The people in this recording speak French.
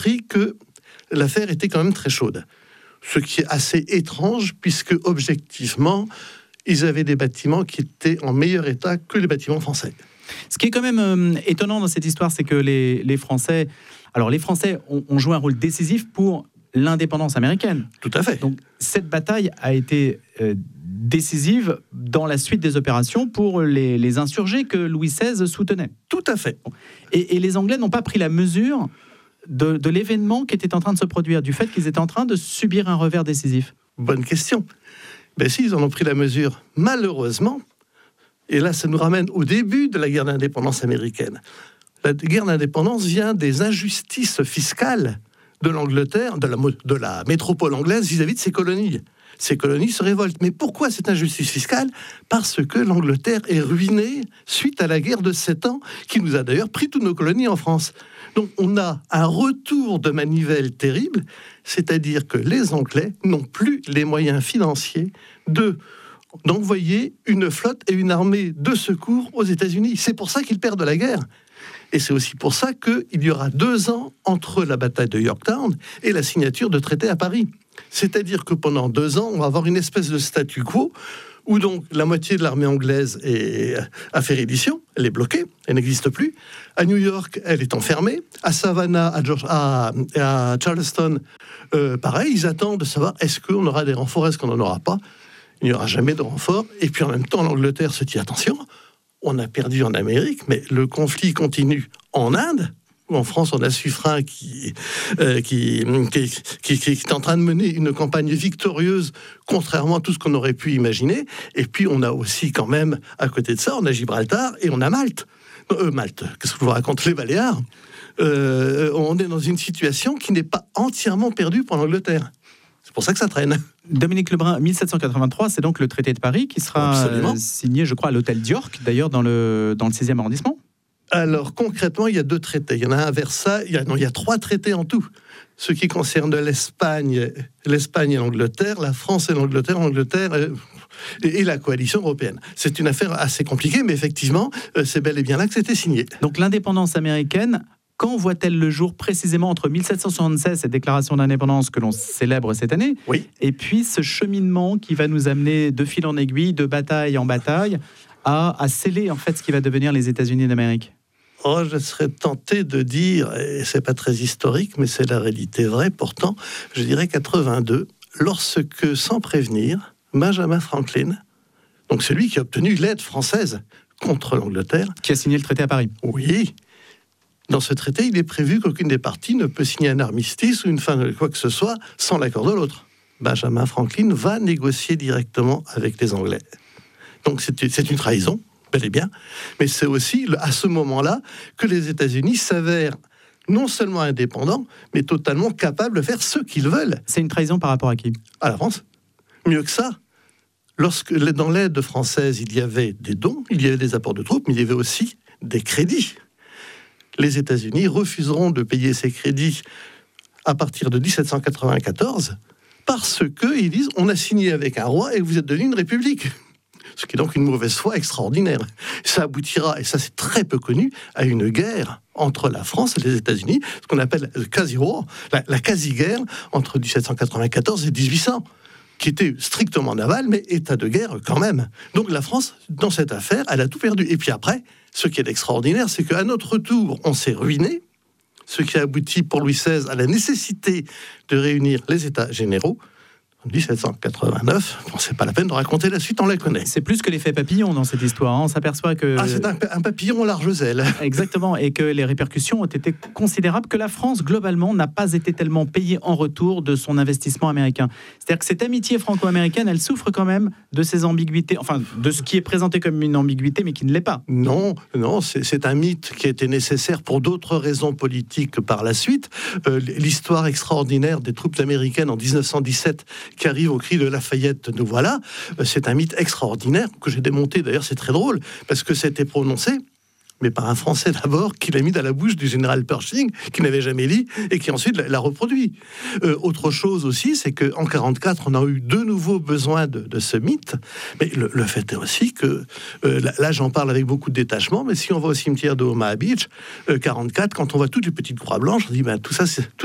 compris que l'affaire était quand même très chaude. Ce qui est assez étrange, puisque objectivement, ils avaient des bâtiments qui étaient en meilleur état que les bâtiments français. Ce qui est quand même étonnant dans cette histoire, c'est que les Français ont joué un rôle décisif pour l'indépendance américaine. Tout à fait. Donc cette bataille a été décisive dans la suite des opérations pour les insurgés que Louis XVI soutenait. Tout à fait. Et les Anglais n'ont pas pris la mesure de l'événement qui était en train de se produire, du fait qu'ils étaient en train de subir un revers décisif. Bonne question. Ben si, ils en ont pris la mesure. Malheureusement, et là ça nous ramène au début de la guerre d'indépendance américaine. La guerre d'indépendance vient des injustices fiscales de l'Angleterre, de la métropole anglaise vis-à-vis de ses colonies. Ces colonies se révoltent. Mais pourquoi cette injustice fiscale ? Parce que l'Angleterre est ruinée suite à la guerre de 7 ans, qui nous a d'ailleurs pris toutes nos colonies en France. Donc on a un retour de manivelle terrible, c'est-à-dire que les Anglais n'ont plus les moyens financiers d'envoyer une flotte et une armée de secours aux États-Unis. C'est pour ça qu'ils perdent la guerre. Et c'est aussi pour ça qu'il y aura 2 ans entre la bataille de Yorktown et la signature de traités à Paris. C'est-à-dire que pendant 2 ans, on va avoir une espèce de statu quo où donc la moitié de l'armée anglaise a fait reddition, elle est bloquée, elle n'existe plus. À New York, elle est enfermée. À Savannah, à Charleston, pareil, ils attendent de savoir est-ce qu'on aura des renforts, est-ce qu'on n'en aura pas. Il n'y aura jamais de renforts. Et puis en même temps, l'Angleterre se dit attention, on a perdu en Amérique, mais le conflit continue en Inde, où en France on a Suffren qui est en train de mener une campagne victorieuse, contrairement à tout ce qu'on aurait pu imaginer. Et puis on a aussi quand même, à côté de ça, on a Gibraltar et on a Malte. Malte, qu'est-ce que je vous raconte, les Baléares. On est dans une situation qui n'est pas entièrement perdue pour l'Angleterre. C'est pour ça que ça traîne. Dominique Lebrun, 1783, c'est donc le traité de Paris qui sera signé, je crois, à l'hôtel d'York, d'ailleurs dans le 6e arrondissement. Alors, concrètement, il y a 2 traités. Il y en a un à Versailles, il y a 3 traités en tout. Ce qui concerne l'Espagne et l'Angleterre, la France et l'Angleterre et la coalition européenne. C'est une affaire assez compliquée, mais effectivement, c'est bel et bien là que c'était signé. Donc l'indépendance américaine, quand voit-elle le jour précisément entre 1776, cette déclaration d'indépendance que l'on célèbre cette année, oui, et puis ce cheminement qui va nous amener de fil en aiguille, de bataille en bataille, à sceller en fait ce qui va devenir les États-Unis d'Amérique? Oh, je serais tenté de dire, et c'est pas très historique, mais c'est la réalité vraie, pourtant, je dirais 82, lorsque, sans prévenir, Benjamin Franklin, donc celui qui a obtenu l'aide française contre l'Angleterre... Qui a signé le traité à Paris. Oui. Dans ce traité, il est prévu qu'aucune des parties ne peut signer un armistice ou une fin de quoi que ce soit sans l'accord de l'autre. Benjamin Franklin va négocier directement avec les Anglais. Donc c'est une trahison, bel et bien, mais c'est aussi à ce moment-là que les États-Unis s'avèrent non seulement indépendants, mais totalement capables de faire ce qu'ils veulent. C'est une trahison par rapport à qui ? À la France. Mieux que ça, lorsque dans l'aide française, il y avait des dons, il y avait des apports de troupes, mais il y avait aussi des crédits. Les États-Unis refuseront de payer ces crédits à partir de 1794 parce qu'ils disent on a signé avec un roi et vous êtes devenu une république. Ce qui est donc une mauvaise foi extraordinaire. Ça aboutira, et ça c'est très peu connu, à une guerre entre la France et les États-Unis, ce qu'on appelle le quasi-war, la quasi-guerre entre 1794 et 1800, qui était strictement navale, mais état de guerre quand même. Donc la France, dans cette affaire, elle a tout perdu. Et puis après, ce qui est extraordinaire, c'est qu'à notre tour, on s'est ruiné, ce qui a abouti pour Louis XVI à la nécessité de réunir les États généraux. En 1789, bon, c'est pas la peine de raconter la suite, on la connaît. C'est plus que l'effet papillon dans cette histoire, hein. On s'aperçoit que... Ah, c'est un papillon aux larges ailes. Exactement, et que les répercussions ont été considérables, que la France, globalement, n'a pas été tellement payée en retour de son investissement américain. C'est-à-dire que cette amitié franco-américaine, elle souffre quand même de ces ambiguïtés, enfin, de ce qui est présenté comme une ambiguïté, mais qui ne l'est pas. Non, c'est un mythe qui a été nécessaire pour d'autres raisons politiques par la suite. L'histoire extraordinaire des troupes américaines en 1917 qui arrive au cri de Lafayette, nous voilà. C'est un mythe extraordinaire que j'ai démonté. D'ailleurs, c'est très drôle parce que c'était prononcé, mais par un Français d'abord, qui l'a mis dans la bouche du général Pershing, qui n'avait jamais lu et qui ensuite l'a reproduit. Autre chose aussi, c'est qu'en 1944, on a eu de nouveau besoin de ce mythe. Mais le fait est aussi que, là j'en parle avec beaucoup de détachement, mais si on va au cimetière de Omaha Beach, 1944, quand on voit toutes les petites croix blanches, on dit, tout ça,